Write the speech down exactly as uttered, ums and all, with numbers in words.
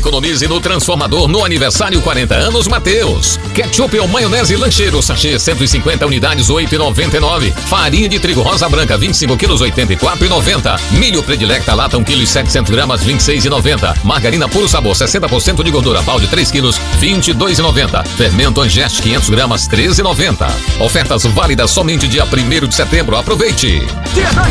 Economize no transformador no aniversário quarenta anos Mateus. Ketchup ou maionese lancheiro sachê cento e cinquenta unidades oito reais e noventa e nove. Farinha de trigo rosa branca vinte e cinco quilos oitenta e quatro reais e noventa. Milho Predilecta lata um quilo e setecentos gramas vinte e seis reais e noventa. Margarina Puro Sabor sessenta por cento de gordura balde três quilos vinte e dois reais e noventa. Fermento Angeste quinhentos gramas treze reais e noventa. Ofertas válidas somente dia primeiro de setembro. Aproveite.